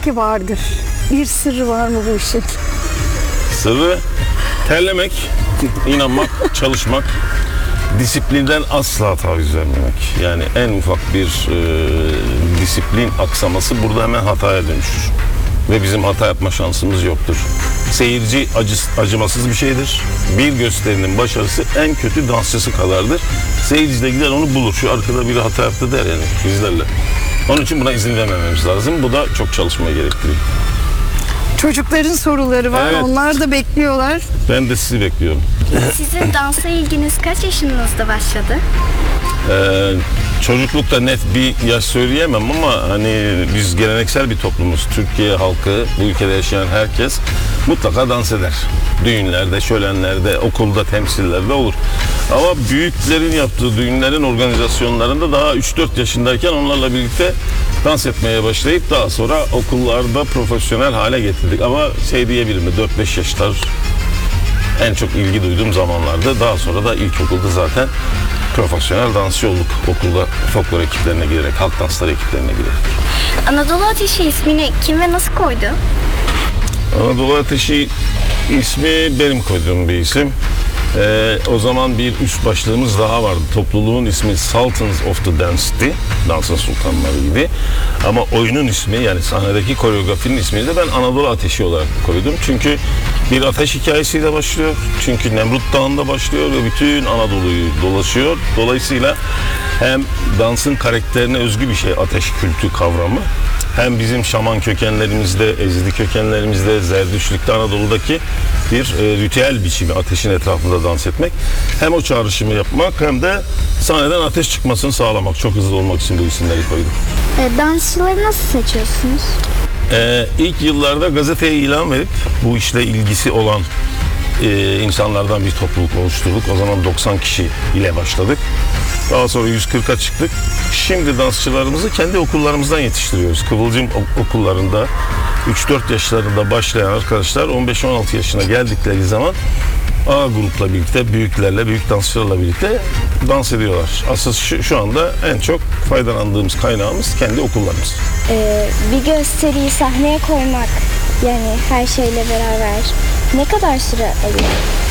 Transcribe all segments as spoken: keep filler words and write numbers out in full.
ki vardır. Bir sırrı var mı bu işin? Sırrı terlemek, inanmak, çalışmak, disiplinden asla taviz vermemek. Yani en ufak bir e, disiplin aksaması burada hemen hataya dönüşür. Ve bizim hata yapma şansımız yoktur. Seyirci acı, acımasız bir şeydir. Bir gösterinin başarısı en kötü dansçısı kadardır. Seyirci de gider onu bulur. Şu arkada biri hata yaptı der yani bizlerle. Onun için buna izin vermememiz lazım. Bu da çok çalışmayı gerektiriyor. Çocukların soruları var. Evet. Onlar da bekliyorlar. Ben de sizi bekliyorum. Sizin dansa ilginiz kaç yaşınızda başladı? Ee, çocuklukta net bir yaş söyleyemem ama hani biz geleneksel bir toplumuz. Türkiye halkı, bu ülkede yaşayan herkes mutlaka dans eder. Düğünlerde, şölenlerde, okulda, temsillerde olur. Ama büyüklerin yaptığı düğünlerin organizasyonlarında daha üç dört yaşındayken onlarla birlikte dans etmeye başlayıp daha sonra okullarda profesyonel hale getirdik. Ama şey diyebilirim, dört beş yaşlar en çok ilgi duyduğum zamanlarda. Daha sonra da ilkokulda zaten profesyonel dansçı olduk. Okulda folklor ekiplerine girerek, halk dansları ekiplerine girerek. Anadolu Ateşi ismini kim ve nasıl koydu? Anadolu Ateşi ismi benim koyduğum bir isim. Ee, o zaman bir üst başlığımız daha vardı. Topluluğun ismi Sultans of the Dance'ti. Dansın sultanlarıydı. Ama oyunun ismi, yani sahnedeki koreografinin ismini de ben Anadolu Ateşi olarak koydum. Çünkü bir ateş hikayesiyle başlıyor. Çünkü Nemrut Dağı'nda başlıyor ve bütün Anadolu'yu dolaşıyor. Dolayısıyla hem dansın karakterine özgü bir şey ateş kültü kavramı, hem bizim şaman kökenlerimizde, Ezidi kökenlerimizde, Zerdüştlük'te Anadolu'daki bir e, ritüel biçimi, ateşin etrafında dans etmek. Hem o çağrışımı yapmak hem de sahneden ateş çıkmasını sağlamak. Çok hızlı olmak için bu isimleri koydum. E, dansçıları nasıl seçiyorsunuz? Ee, ilk yıllarda gazeteye ilan verip bu işle ilgisi olan e, insanlardan bir topluluk oluşturduk. O zaman doksan kişi ile başladık. Daha sonra yüz kırka çıktık. Şimdi dansçılarımızı kendi okullarımızdan yetiştiriyoruz. Kıvılcım okullarında üç dört yaşlarında başlayan arkadaşlar on beş on altı yaşına geldikleri zaman A grupla birlikte, büyüklerle, büyük dansçılarla birlikte dans ediyorlar. Asıl şu, şu anda en çok faydalandığımız kaynağımız kendi okullarımız. E, bir gösteriyi sahneye koymak, yani her şeyle beraber ne kadar süre alıyor?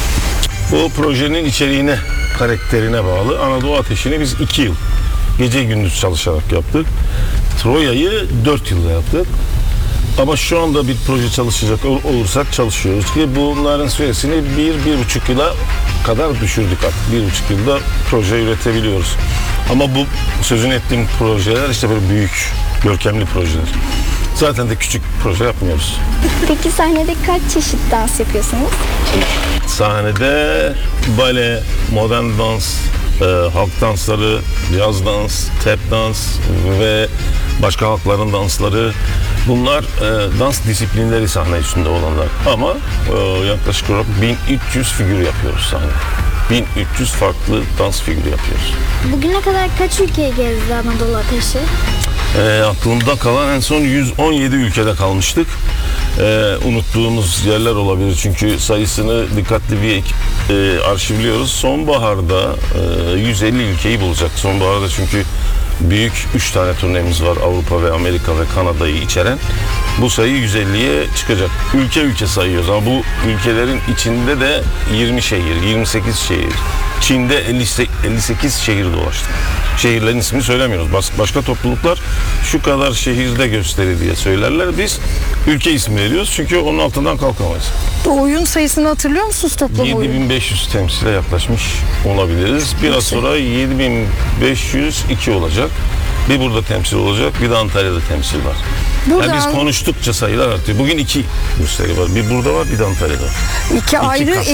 Bu projenin içeriğine, karakterine bağlı. Anadolu Ateşi'ni biz iki yıl gece gündüz çalışarak yaptık. Troya'yı dört yılda yaptık. Ama şu anda bir proje çalışacak ol- olursak çalışıyoruz ki bunların süresini bir, bir buçuk yıla kadar düşürdük artık. Bir buçuk yılda proje üretebiliyoruz. Ama bu sözünü ettiğim projeler işte böyle büyük, görkemli projeler. Zaten de küçük proje yapmıyoruz. Peki sahnede kaç çeşit dans yapıyorsunuz? Sahnede bale, modern dans, e, halk dansları, caz dans, tap dans ve başka halkların dansları. Bunlar e, dans disiplinleri sahne üstünde olanlar. Ama e, yaklaşık olarak bin üç yüz figür yapıyoruz sahnede. bin üç yüz farklı dans figürü yapıyoruz. Bugüne kadar kaç ülkeye gezdi Anadolu Ateşi? E, aklımda kalan en son yüz on yedi ülkede kalmıştık. E, unuttuğumuz yerler olabilir çünkü sayısını dikkatli bir ekip e, arşivliyoruz. Sonbaharda e, yüz elli ülkeyi bulacak. Sonbaharda çünkü büyük üç tane turnemiz var, Avrupa ve Amerika ve Kanada'yı içeren. Bu sayı yüz elliye çıkacak. Ülke ülke sayıyoruz ama bu ülkelerin içinde de yirmi şehir, yirmi sekiz şehir. Çin'de elli sekiz şehir dolaştık. Şehirlerin ismini söylemiyoruz. Bas- başka topluluklar şu kadar şehirde gösteri diye söylerler. Biz ülke ismi veriyoruz çünkü onun altından kalkamayız. Bu oyun sayısını hatırlıyor musunuz toplam yedi oyun? bin beş yüz temsile yaklaşmış olabiliriz. Biraz sonra yedi bin beş yüz iki olacak. Bir burada temsil olacak, bir de Antalya'da temsil var. Buradan Yani biz konuştukça sayılar artıyor. Bugün iki gösteri var. Bir burada var, bir de Antalya'da var. iki ayrı kat.